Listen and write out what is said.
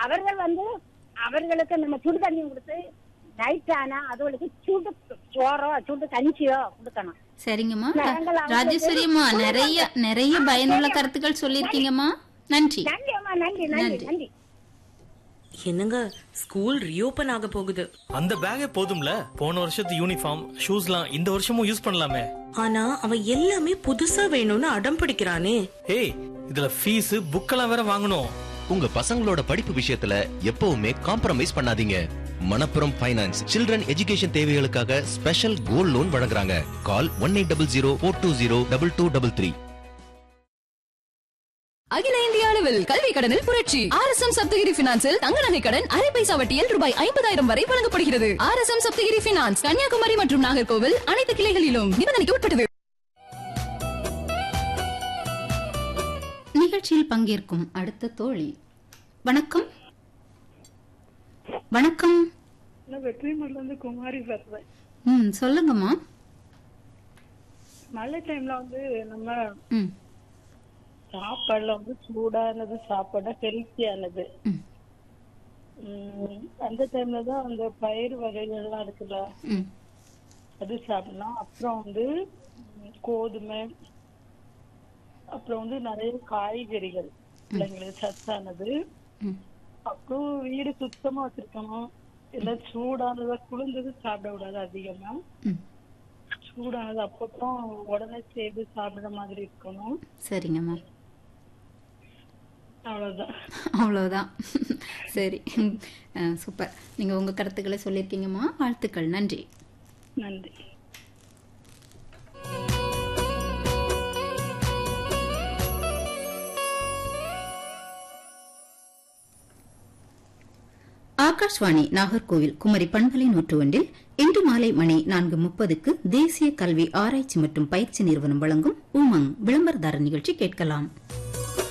அவர்கள் வந்து அவர்களுக்கு நம்ம சுடு தண்ணி கொடுத்து நைட் ஆனா அதுகளுக்கு சுடு சோறோ சுடு கஞ்சியோ கொடுக்கணும். சரிங்கம்மா. ராஜேஸ்வரியம்மா, நிறைய பயனுள்ள கருத்துக்கள் சொல்லிருக்கீங்கம்மா. நன்றி. நன்றி அம்மா, நன்றி நன்றி நன்றி. என்னங்க, ஸ்கூல் ரீஓபன் ஆக போகுது. அந்த பேக்கே போதும்ல, போன வருஷத்து யூனிஃபார்ம் ஷூஸ்லாம் இந்த வருஷமும் யூஸ் பண்ணலாமே. ஆனா அவன் எல்லாமே புதுசா வேணும்னு அடம் பிடிக்கிறானே. ஏய், இதுல ஃபீஸ் புக்கெல்லாம் வேற வாங்கணும். உங்க பசங்களோட படிப்பு விஷயத்துல எப்பவுமே காம்ப்ரமைஸ் பண்ணாதீங்க. மணப்புரம் ஃபைனான்ஸ் சில்ட்ரன் எஜுகேஷன் தேவைகளுக்காக ஸ்பெஷல் கோல்ட் லோன் வழங்குறாங்க. கால் 1800 420 2233. அகில இந்திய அளவில் கல்வி கடனில் புரட்சி. RSM சப்தகிரி பினான்சில் தங்க நகை கடன் அரை பைசா வட்டியில் ரூபாய் 50,000 வரை வழங்கப்படுகிறது. RSM சப்தகிரி பினான்ஸ், கன்னியாகுமரி மற்றும் நாகர்கோவில் அனைத்து கிளைகளிலும். நிபந்தனைக்கு உட்பட்டது. நிகழ்ச்சியில் பங்கேற்கும் அடுத்த தோழி. வணக்கம். வணக்கம். வெற்றிமூர்ல இருந்து குமாரி பேசுறேன். சொல்லுங்கம்மா. மழை டைம்ல வந்து நம்ம சாப்பாடுல வந்து சூடானது சாப்பாடு ஹெல்த்தியானது. அந்த டைம்ல தான் அந்த பயிர் வகைகள்லாம் இருக்குல்ல, அது சாப்பிடலாம். அப்புறம் வந்து கோதுமை, அப்புறம் வந்து நிறைய காய்கறிகள் பிள்ளைங்களுக்கு சத்தானது. அப்புறம் வீடு சுத்தமா வச்சிருக்கணும். எல்லாம் சூடானதா குளிர்ந்தது சாப்பிட கூடாது அதிகமா. சூடானது அப்பப்பறம் உடனே செய்து சாப்பிடுற மாதிரி இருக்கணும். சரிங்கம்மா. அவ்வளவுதான். சரி, சூப்பர். நீங்க உங்க கருத்துக்களை சொல்லிருக்கீங்கம்மா. வாழ்த்துக்கள். நன்றி. நன்றி. ஆகாஷ்வாணி நாகர்கோவில் குமரி பண்பலை 101 இன்று மாலை மணி 4:30க்கு தேசிய கல்வி ஆராய்ச்சி மற்றும் பயிற்சி நிறுவனம் வழங்கும் உமங் விளம்பரதார நிகழ்ச்சி கேட்கலாம்.